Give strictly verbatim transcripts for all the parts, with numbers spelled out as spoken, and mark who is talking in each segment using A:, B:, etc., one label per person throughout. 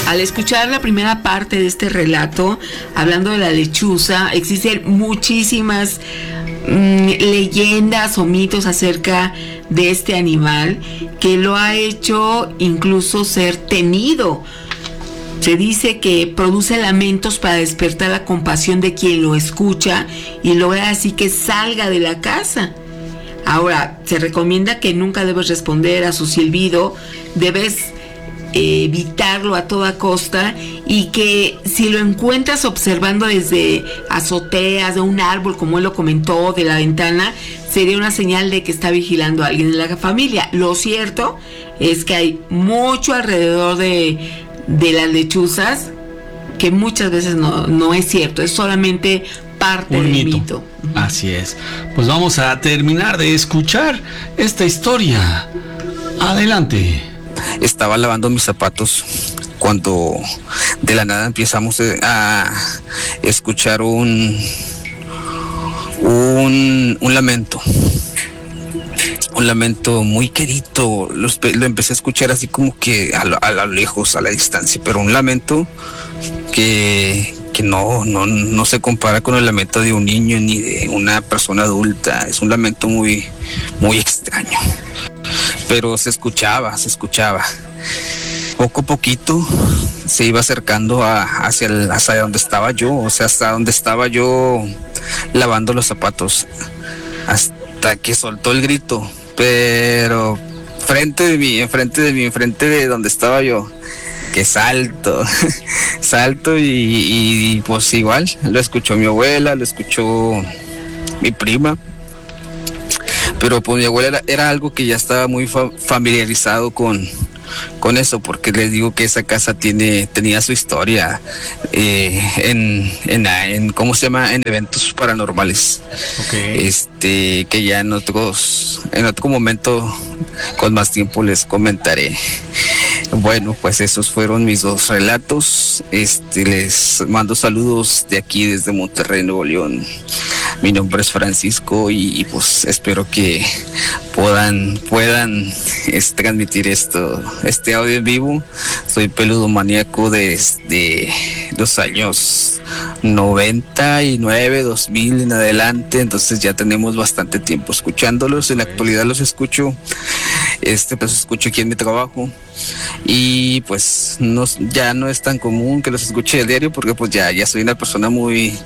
A: Al escuchar la primera parte de este relato, hablando de la lechuza, existen muchísimas mmm, leyendas o mitos acerca de este animal que lo ha hecho incluso ser temido. Se dice que produce lamentos para despertar la compasión de quien lo escucha y logra así que salga de la casa. Ahora, se recomienda que nunca debes responder a su silbido, debes eh, evitarlo a toda costa, y que si lo encuentras observando desde azoteas de un árbol, como él lo comentó, de la ventana, sería una señal de que está vigilando a alguien de la familia. Lo cierto es que hay mucho alrededor de, de las lechuzas que muchas veces no, no es cierto, es solamente parte
B: un
A: del
B: mito.
A: mito.
B: Así es. Pues vamos a terminar de escuchar esta historia. Adelante.
C: Estaba lavando mis zapatos cuando de la nada empezamos a escuchar un un, un lamento. Un lamento muy querido. Lo, lo empecé a escuchar así como que a lo, a lo lejos, a la distancia, pero un lamento que que no, no, no se compara con el lamento de un niño ni de una persona adulta. Es un lamento muy, muy extraño. Pero se escuchaba, se escuchaba. Poco a poquito se iba acercando a, hacia, el, hacia donde estaba yo, o sea, hasta donde estaba yo lavando los zapatos. Hasta que soltó el grito, pero frente de mí, enfrente de mí, enfrente de donde estaba yo. Que salto, salto y, y pues igual, lo escuchó mi abuela, lo escuchó mi prima, pero pues mi abuela era, era algo que ya estaba muy fa- familiarizado con, con eso, porque les digo que esa casa tiene, tenía su historia eh, en, en, en, ¿cómo se llama? En eventos paranormales.
B: Okay.
C: Este, que ya en otros, en otro momento, con más tiempo les comentaré. Bueno, pues esos fueron mis dos relatos. Este, les mando saludos de aquí desde Monterrey, Nuevo León. Mi nombre es Francisco y, y pues espero que puedan puedan es, transmitir esto, este audio en vivo. Soy peludo maníaco desde los años noventa y nueve, dos mil en adelante, entonces ya tenemos bastante tiempo escuchándolos. En la actualidad los escucho, este pues escucho aquí en mi trabajo. Y pues no, ya no es tan común que los escuche a diario porque pues ya, ya soy una persona muy,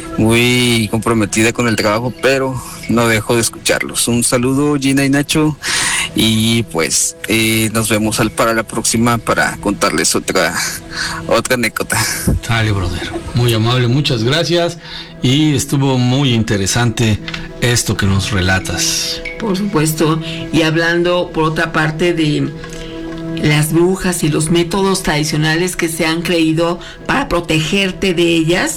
C: muy comprometida con el trabajo, pero no dejo de escucharlos. Un saludo, Gina y Nacho, y pues eh, nos vemos al, para la próxima para contarles otra, otra anécdota.
B: Dale, brother. Muy amable, muchas gracias, y estuvo muy interesante esto que nos relatas.
A: Por supuesto, y hablando por otra parte de las brujas y los métodos tradicionales que se han creído para protegerte de ellas,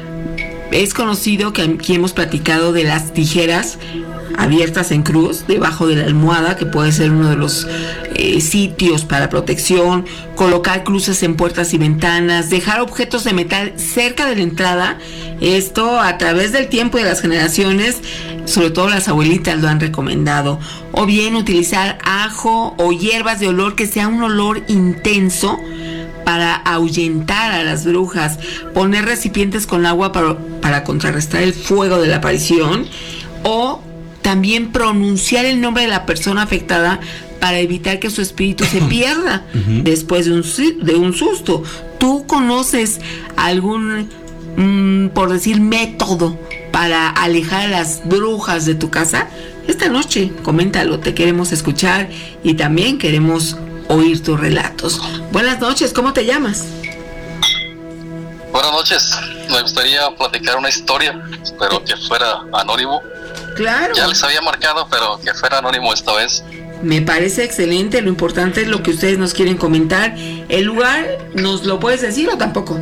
A: es conocido que aquí hemos platicado de las tijeras abiertas en cruz debajo de la almohada, que puede ser uno de los eh, sitios para protección, colocar cruces en puertas y ventanas, dejar objetos de metal cerca de la entrada. Esto a través del tiempo y de las generaciones, sobre todo las abuelitas lo han recomendado. O bien utilizar ajo o hierbas de olor que sea un olor intenso para ahuyentar a las brujas. Poner recipientes con agua para, para contrarrestar el fuego de la aparición. O también pronunciar el nombre de la persona afectada para evitar que su espíritu se pierda uh-huh. después de un, de un susto. ¿Tú conoces algún, mmm, por decir, método para alejar a las brujas de tu casa? Esta noche, coméntalo, te queremos escuchar y también queremos oír tus relatos. Buenas noches, ¿cómo te llamas?
D: Buenas noches, me gustaría platicar una historia, pero que fuera anónimo.
A: Claro.
D: Ya les había marcado, pero que fuera anónimo esta vez.
A: Me parece excelente, lo importante es lo que ustedes nos quieren comentar. ¿El lugar nos lo puedes decir o tampoco?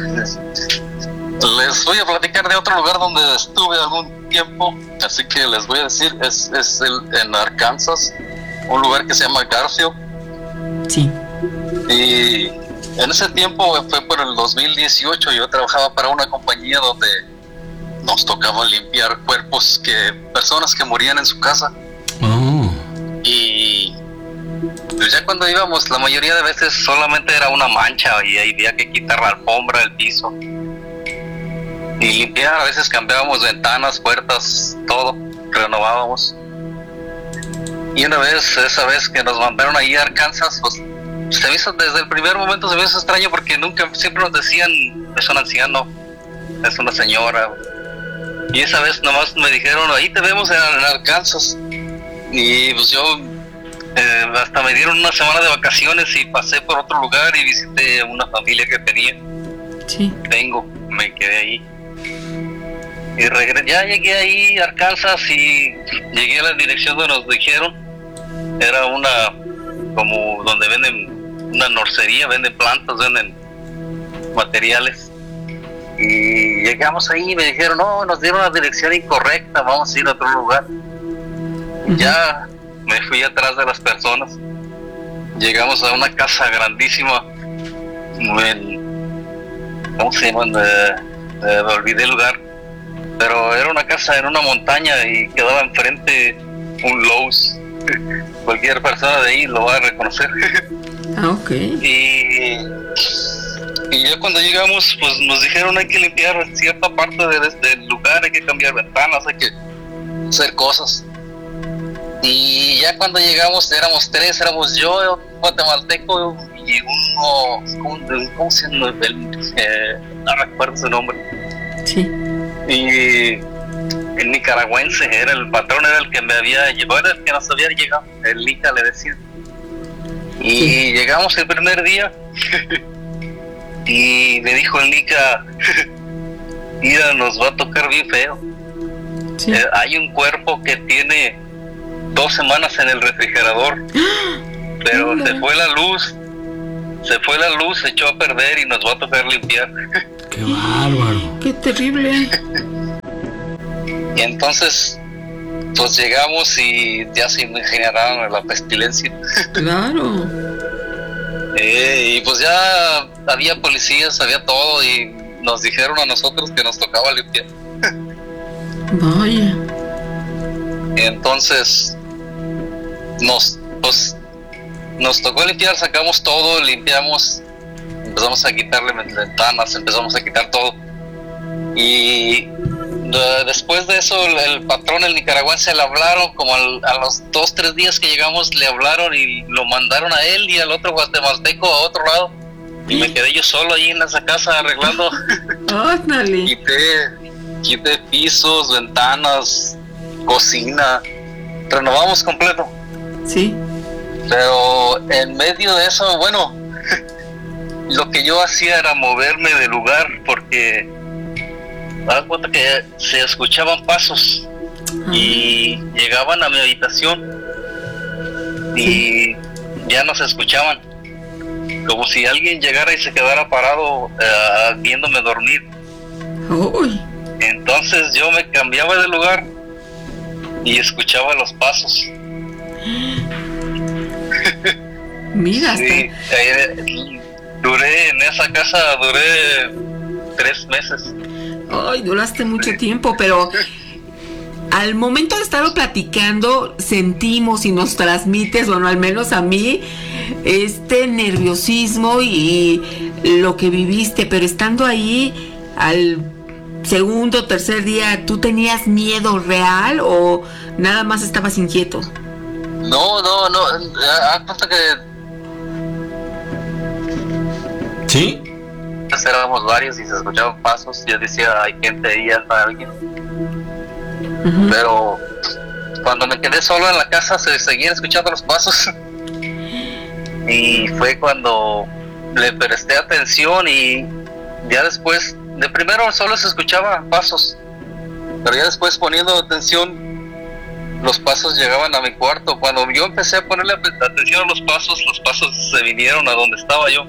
D: Les voy a platicar de otro lugar donde estuve algún tiempo, así que les voy a decir, es, es el, en Arkansas, un lugar que se llama Garfield.
A: Sí.
D: Y en ese tiempo, fue por el dos mil dieciocho, yo trabajaba para una compañía donde nos tocaba limpiar cuerpos, que personas que morían en su casa.
B: Oh.
D: Y pues ya cuando íbamos, la mayoría de veces solamente era una mancha y había que quitar la alfombra, el piso y limpiar. A veces cambiábamos ventanas, puertas, todo, renovábamos. Y una vez, esa vez que nos mandaron ahí a Arkansas, pues se me hizo, desde el primer momento se me hizo extraño porque nunca, siempre nos decían, es un anciano, es una señora. Y esa vez nomás me dijeron, ahí te vemos en, en Arkansas. Y pues yo, eh, hasta me dieron una semana de vacaciones y pasé por otro lugar y visité una familia que tenía.
A: Sí.
D: Tengo, me quedé ahí. Y regresé, ya llegué ahí a Arkansas y llegué a la dirección donde nos dijeron. Era una, como donde venden, una norcería, venden plantas, venden materiales. Y llegamos ahí y me dijeron, no, nos dieron la dirección incorrecta, vamos a ir a otro lugar. Uh-huh. Ya me fui atrás de las personas. Llegamos a una casa grandísima. En, ¿Cómo se llama? Eh, eh, me olvidé el lugar. Pero era una casa en una montaña y quedaba enfrente un Lowe's. Cualquier persona de ahí lo va a reconocer.
A: Ah, ok.
D: Y, y ya cuando llegamos, pues nos dijeron hay que limpiar cierta parte de, de, del lugar, hay que cambiar ventanas, hay que hacer cosas. Y ya cuando llegamos éramos tres, éramos yo, un guatemalteco y uno, ¿cómo, cómo se llama? El, eh, no recuerdo su nombre.
A: Sí.
D: Y el nicaragüense, era el patrón, era el que me había llevado, era el que nos había llegado, el Nica le decía. Y sí. Llegamos el primer día y me dijo el Nica, mira, nos va a tocar bien feo. Sí. Eh, hay un cuerpo que tiene dos semanas en el refrigerador, pero ¡ah! Se fue la luz, se fue la luz, se echó a perder y nos va a tocar limpiar.
B: ¡Qué bárbaro!
A: ¡Qué terrible!
D: Y entonces, pues llegamos y ya se generaron la pestilencia.
A: Claro.
D: eh, y pues ya había policías, había todo y nos dijeron a nosotros que nos tocaba limpiar.
A: Vaya.
D: Y entonces, nos, pues, nos tocó limpiar, sacamos todo, limpiamos, empezamos a quitarle ventanas, empezamos a quitar todo. Y de, después de eso el, el patrón, el nicaragüense, le hablaron como al, a los dos, tres días que llegamos, le hablaron y lo mandaron a él y al otro guatemalteco a otro lado. Y me quedé yo solo ahí en esa casa arreglando.
A: ¡Ándale!
D: Quité, quité pisos, ventanas, cocina, renovamos completo.
A: Sí.
D: Pero en medio de eso, bueno, lo que yo hacía era moverme de lugar porque me daba cuenta que se escuchaban pasos y llegaban a mi habitación y ya no se escuchaban, como si alguien llegara y se quedara parado uh, viéndome dormir.
A: Uy.
D: Entonces yo me cambiaba de lugar y escuchaba los pasos.
A: Mira,
D: sí, eh, duré en esa casa, duré tres meses.
A: Ay, duraste mucho tiempo, pero al momento de estarlo platicando sentimos y nos transmites, bueno, al menos a mí, este nerviosismo y lo que viviste, pero estando ahí al segundo, tercer día, ¿tú tenías miedo real o nada más estabas inquieto?
D: No, no, no, haz cuenta que...
B: ¿Sí?
D: Éramos varios y se escuchaban pasos, yo decía, hay gente ahí, anda alguien. Uh-huh. Pero cuando me quedé solo en la casa se seguían escuchando los pasos. Y fue cuando le presté atención y ya después, de primero solo se escuchaban pasos, pero ya después poniendo atención, los pasos llegaban a mi cuarto. Cuando yo empecé a ponerle atención a los pasos, los pasos se vinieron a donde estaba yo.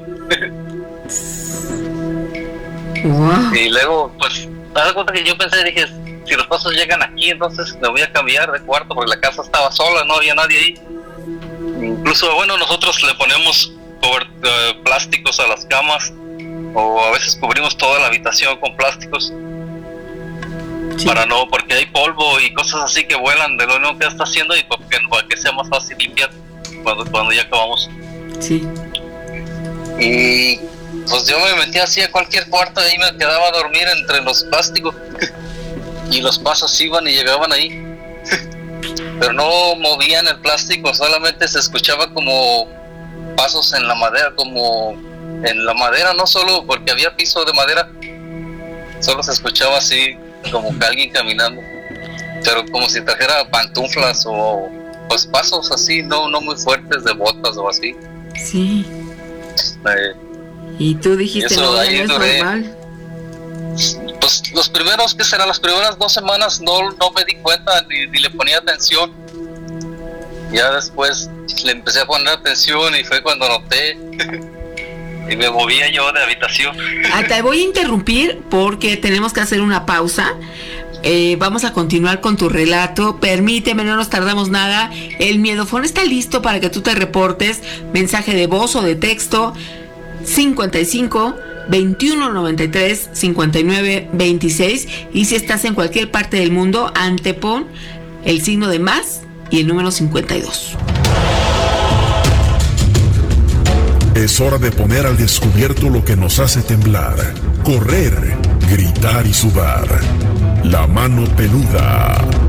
A: Wow.
D: Y luego, pues, me das cuenta que yo pensé, dije, si los pasos llegan aquí, entonces me voy a cambiar de cuarto, porque la casa estaba sola, no había nadie ahí. Incluso, bueno, nosotros le ponemos cover, uh, plásticos a las camas, o a veces cubrimos toda la habitación con plásticos. Sí. Para no, porque hay polvo y cosas así que vuelan de lo único que está haciendo y porque, para que sea más fácil limpiar. cuando, cuando ya acabamos.
A: Sí.
D: Y pues yo me metía así a cualquier cuarto y ahí me quedaba a dormir entre los plásticos. Y los pasos iban y llegaban ahí. Pero no movían el plástico, solamente se escuchaba como pasos en la madera, como en la madera, no solo porque había piso de madera, solo se escuchaba así como que alguien caminando, pero como si trajera pantuflas o pues pasos así, no no muy fuertes de botas o así.
A: Sí.
D: Eh,
A: y tú dijiste,
D: eso,
A: no, no
D: ahí
A: es
D: duré.
A: normal.
D: Pues los primeros, que serán las primeras dos semanas no, no me di cuenta ni, ni le ponía atención. Ya después le empecé a poner atención y fue cuando noté y me movía yo de habitación.
A: Ah, te voy a interrumpir porque tenemos que hacer una pausa. Eh, vamos a continuar con tu relato. Permíteme, no nos tardamos nada. El miedofón está listo para que tú te reportes. Mensaje de voz o de texto cincuenta y cinco, veintiuno noventa y tres, cincuenta y nueve, veintiséis. Y si estás en cualquier parte del mundo, antepon el signo de más y el número cincuenta y dos.
E: Es hora de poner al descubierto lo que nos hace temblar, correr, gritar y sudar. La mano peluda.